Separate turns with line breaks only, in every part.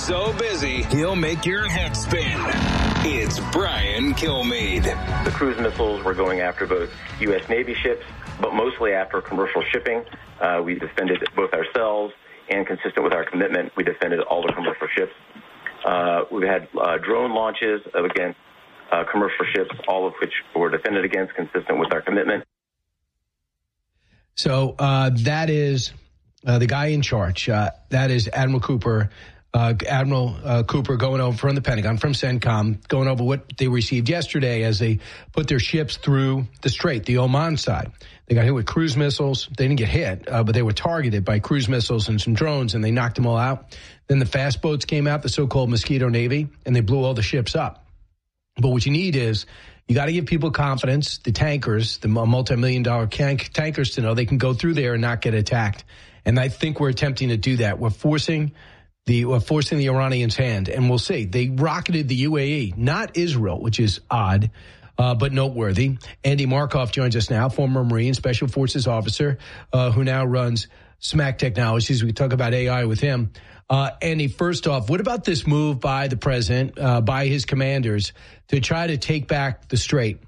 so busy, he'll make your head spin. It's Brian Kilmeade.
The cruise missiles were going after both U.S. Navy ships, but mostly after commercial shipping. We defended both ourselves, and consistent with our commitment, we defended all the commercial ships. We've had drone launches against commercial ships, all of which were defended against, consistent with our commitment.
So that is the guy in charge. That is Admiral Cooper. Cooper going over from the Pentagon, from CENTCOM, going over what they received yesterday as they put their ships through the strait, the Oman side. They got hit with cruise missiles. They didn't get hit, but they were targeted by cruise missiles and some drones, and they knocked them all out. Then the fast boats came out, the so-called Mosquito Navy, and they blew all the ships up. But what you need is you got to give people confidence, the tankers, the multi-million-dollar tankers, to know they can go through there and not get attacked. And I think we're attempting to do that. We're forcing the Iranians' hand, and we'll see. They rocketed the UAE, not Israel, which is odd, but noteworthy. Andy Markov joins us now, former Marine Special Forces officer, who now runs SMAC Technologies. We talk about AI with him. Andy, first off, what about this move by the president, by his commanders, to try to take back the strait?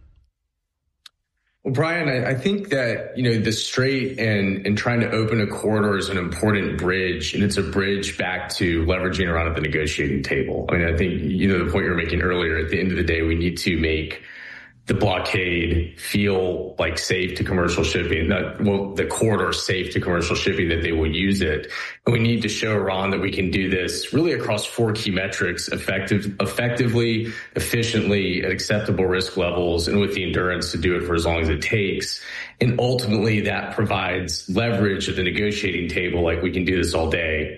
Well, Brian, I think that, the strait and trying to open a corridor is an important bridge, and it's a bridge back to leveraging Iran at the negotiating table. I mean, I think, the point you were making earlier, at the end of the day, we need to make the blockade feel like safe to commercial shipping, the corridor safe to commercial shipping, that they will use it. And we need to show Iran that we can do this really across 4 key metrics: effectively, efficiently, at acceptable risk levels, and with the endurance to do it for as long as it takes. And ultimately that provides leverage at the negotiating table. Like, we can do this all day.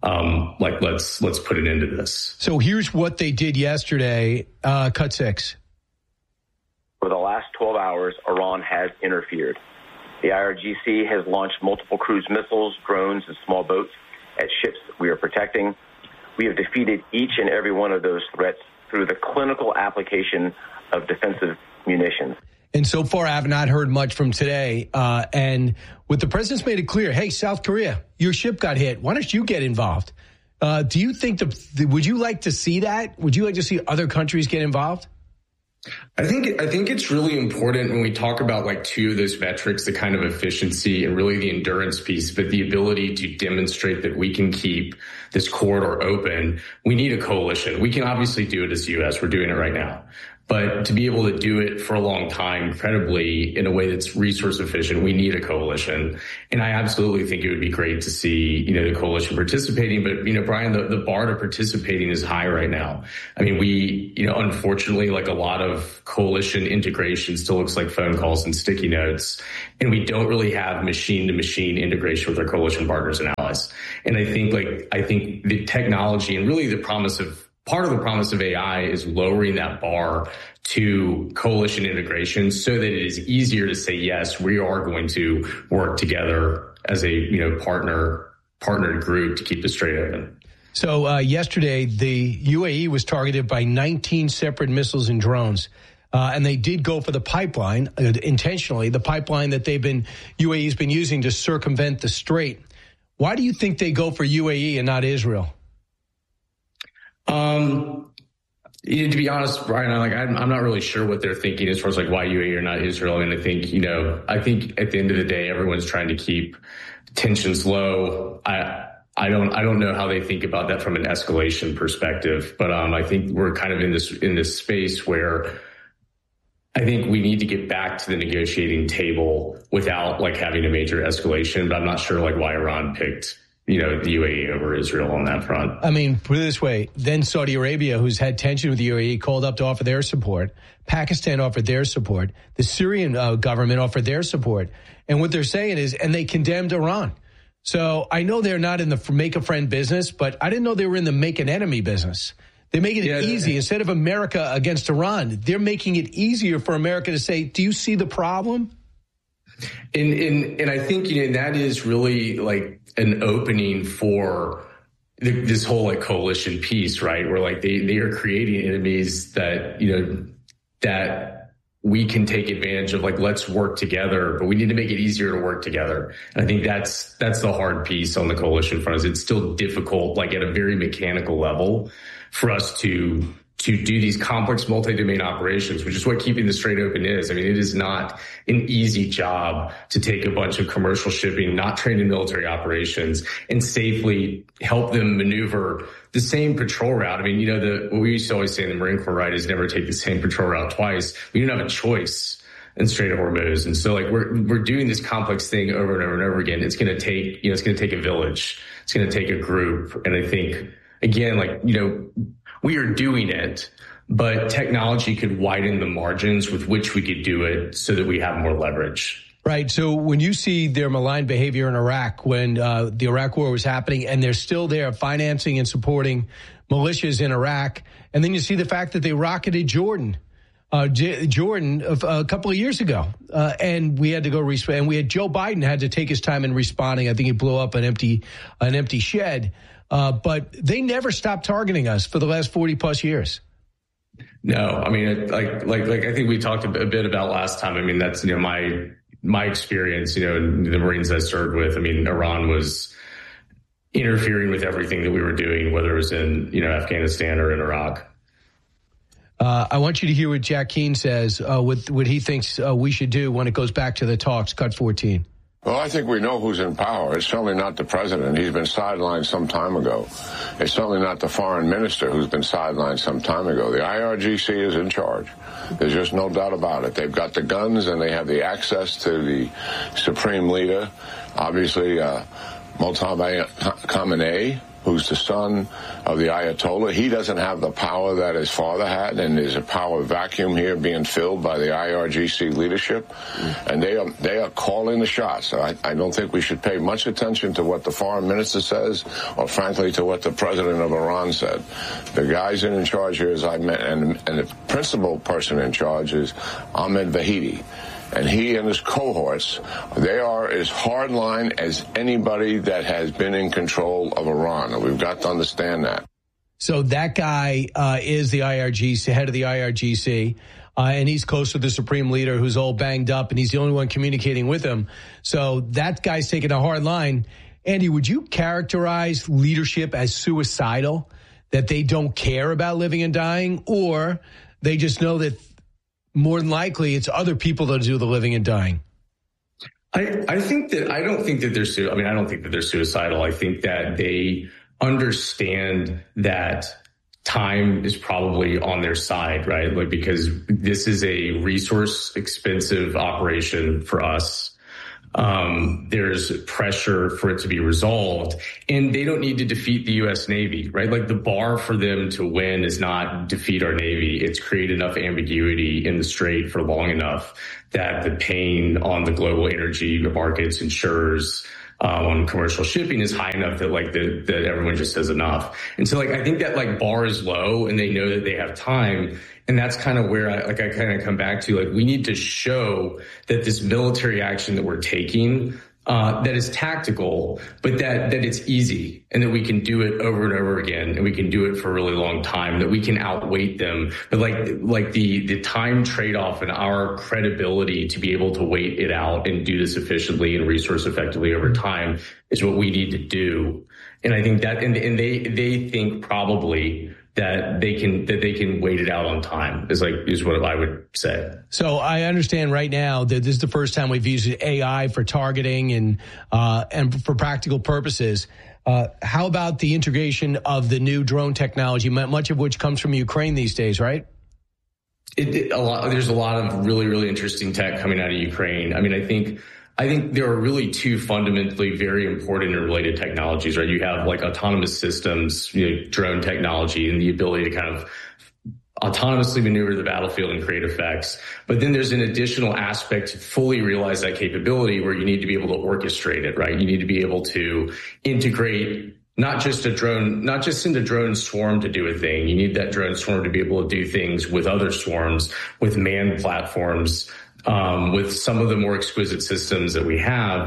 Let's put an end to this.
So here's what they did yesterday. Cut 6.
For the last 12 hours, Iran has interfered. The IRGC has launched multiple cruise missiles, drones, and small boats at ships we are protecting. We have defeated each and every one of those threats through the clinical application of defensive munitions.
And so far, I have not heard much from today. And what the president's made it clear, hey, South Korea, your ship got hit. Why don't you get involved? Do you think would you like to see that? Would you like to see other countries get involved?
I think it's really important when we talk about 2 of those metrics, the kind of efficiency and really the endurance piece, but the ability to demonstrate that we can keep this corridor open. We need a coalition. We can obviously do it as the U.S. We're doing it right now. But to be able to do it for a long time, credibly, in a way that's resource efficient, we need a coalition. And I absolutely think it would be great to see, the coalition participating. But, Brian, the bar to participating is high right now. I mean, we, unfortunately, like a lot of coalition integration still looks like phone calls and sticky notes. And we don't really have machine to machine integration with our coalition partners and allies. And I think the technology and really part of the promise of AI is lowering that bar to coalition integration so that it is easier to say, yes, we are going to work together as a partnered group to keep the strait open.
So yesterday, the UAE was targeted by 19 separate missiles and drones. And they did go for the pipeline intentionally, the pipeline that UAE's been using to circumvent the strait. Why do you think they go for UAE and not Israel?
To be honest, Brian, I'm not really sure what they're thinking as far as why UAE or not Israel. And I think at the end of the day, everyone's trying to keep tensions low. I don't know how they think about that from an escalation perspective, but I think we're kind of in this space where I think we need to get back to the negotiating table without having a major escalation. But I'm not sure why Iran picked the UAE over Israel on that front.
I mean, put it this way, then Saudi Arabia, who's had tension with the UAE, called up to offer their support. Pakistan offered their support. The Syrian government offered their support. And what they're saying is, and they condemned Iran. So I know they're not in the make a friend business, but I didn't know they were in the make an enemy business. They're making it easy. Instead of America against Iran, they're making it easier for America to say, do you see the problem?
And I think, that is really an opening for this whole coalition piece, right? Where they are creating enemies that, that we can take advantage of, like, let's work together, but we need to make it easier to work together. And I think that's the hard piece on the coalition front. Is it's still difficult, like at a very mechanical level, for us to do these complex multi-domain operations, which is what keeping the Strait open is. I mean, it is not an easy job to take a bunch of commercial shipping, not trained in military operations, and safely help them maneuver the same patrol route. I mean, you know, what we used to always say in the Marine Corps, right, is never take the same patrol route twice. We didn't have a choice in Strait of Hormuz. And so, like, we're doing this complex thing over and over and over again. It's going to take, you know, it's going to take a village. It's going to take a group. And I think, again, like, you know, we are doing it, but technology could widen the margins with which we could do it so that we have more leverage.
Right. So when you see their malign behavior in Iraq, when the Iraq war was happening, and they're still there financing and supporting militias in Iraq, and then you see the fact that they rocketed Jordan a couple of years ago, and we had to go respond. And we had Joe Biden had to take his time in responding. I think he blew up an empty shed. But they never stopped targeting us for the last 40 plus years.
No, I mean, like I think we talked a bit about last time. I mean, that's, you know, my experience, you know, in the Marines I served with. I mean, Iran was interfering with everything that we were doing, whether it was in, you know, Afghanistan or in Iraq.
I want you to hear what Jack Keane says, what he thinks we should do when it goes back to the talks, cut 14.
Well, I think we know who's in power. It's certainly not the president. He's been sidelined some time ago. It's certainly not the foreign minister who's been sidelined some time ago. The IRGC is in charge. There's just no doubt about it. They've got the guns and they have the access to the supreme leader, obviously Mojtaba Khamenei, who's the son of the Ayatollah. He doesn't have the power that his father had, and there's a power vacuum here being filled by the IRGC leadership, and they are calling the shots. So I don't think we should pay much attention to what the foreign minister says, or frankly to what the president of Iran said. The guys in charge here, as I met, and the principal person in charge is Ahmed Vahidi. And he and his cohorts, they are as hardline as anybody that has been in control of Iran. And we've got to understand that.
So that guy is the IRGC, head of the IRGC, and he's close to the supreme leader who's all banged up, and he's the only one communicating with him. So that guy's taking a hard line. Andy, would you characterize leadership as suicidal, that they don't care about living and dying, or they just know that more than likely it's other people that do the living and dying?
I don't think that they're suicidal. I think that they understand that time is probably on their side, right? Like, because this is a resource expensive operation for us. There's pressure for it to be resolved, and they don't need to defeat the U.S. Navy, right? Like, the bar for them to win is not defeat our Navy. It's create enough ambiguity in the Strait for long enough that the pain on the global energy markets, insurers, on commercial shipping is high enough that that everyone just says enough. And so, like, I think that, like, bar is low and they know that they have time. And that's kind of where I kind of come back to, like, we need to show that this military action that we're taking, that is tactical, but that it's easy, and that we can do it over and over again, and we can do it for a really long time, that we can outweight them. But like the time trade-off and our credibility to be able to wait it out and do this efficiently and resource effectively over time is what we need to do. And I think that, and they think probably that they can wait it out on time is what I would say.
So I understand right now that this is the first time we've used AI for targeting and for practical purposes. How about the integration of the new drone technology, much of which comes from Ukraine these days, right?
There's a lot of really, really interesting tech coming out of Ukraine. I mean, I think there are really two fundamentally very important and related technologies, right? You have, like, autonomous systems, drone technology, and the ability to kind of autonomously maneuver the battlefield and create effects. But then there's an additional aspect to fully realize that capability where you need to be able to orchestrate it, right? You need to be able to integrate not just in a drone swarm to do a thing. You need that drone swarm to be able to do things with other swarms, with manned platforms, with some of the more exquisite systems that we have.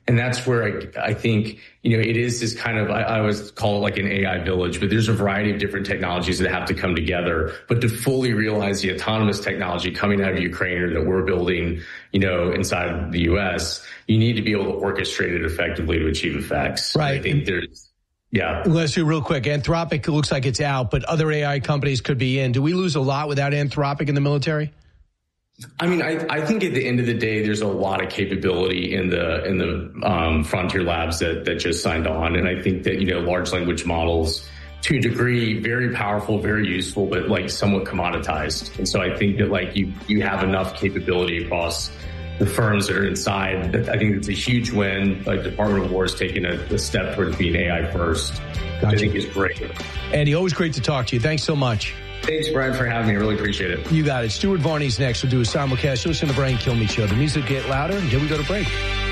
And that's where I think, it is this kind of, I always call it like an AI village, but there's a variety of different technologies that have to come together. But to fully realize the autonomous technology coming out of Ukraine or that we're building, inside the U.S., you need to be able to orchestrate it effectively to achieve effects.
Right.
I think yeah.
Let's do real quick. Anthropic looks like it's out, but other AI companies could be in. Do we lose a lot without Anthropic in the military?
I mean, I think at the end of the day, there's a lot of capability in the frontier labs that just signed on. And I think that, large language models, to a degree, very powerful, very useful, but like somewhat commoditized. And so I think that you have enough capability across the firms that are inside. I think it's a huge win. Like the Department of War is taking a step towards being AI first, which I think is great.
Andy, always great to talk to you. Thanks so much.
Thanks, Brian, for having me. I really appreciate it.
You got it. Stuart Varney's next. We'll do a simulcast. Listen to the Brian Kilmeade Show. The music will get louder until we go to break.